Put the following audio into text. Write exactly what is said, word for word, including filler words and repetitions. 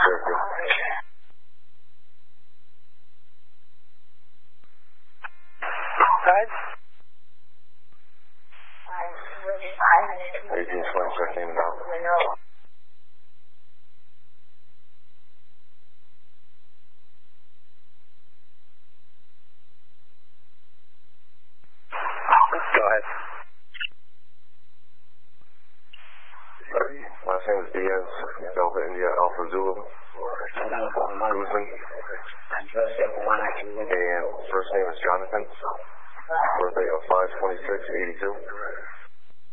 Cherokee. Right? eighteen twenty, check name and out. Go ahead. Last name is Diaz, Delta India Alpha Zulu. Guzman. And first name is Jonathan. Birthday of five twenty-six eighty-two.